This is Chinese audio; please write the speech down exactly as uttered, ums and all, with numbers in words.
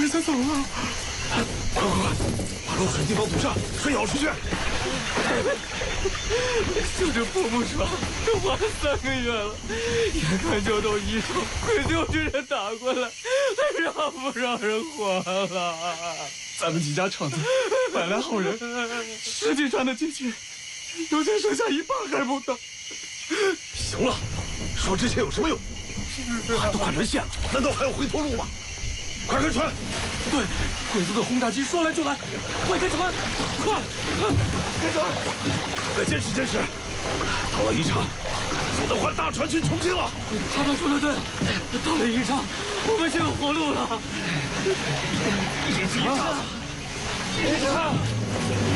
儿子走了！快快快，把漏水地方堵上，水舀出去！ 就这破木船，都花了三个月了，眼看就到宜城，可就是人打过来，还让不让人还了？ 咱们几家厂子本来好人，实际上的金钱，有钱剩下一半还不到。行了，说这些有什么用？船都快沦陷了，难道还有回头路吗？快开船！ 对，鬼子的轰炸机说来就来，快开船！快， 开船！再坚持坚持，到了宜昌，就能换大船去重庆了。 他们说的对，到了宜昌，我们就有活路了。 宜昌，宜昌，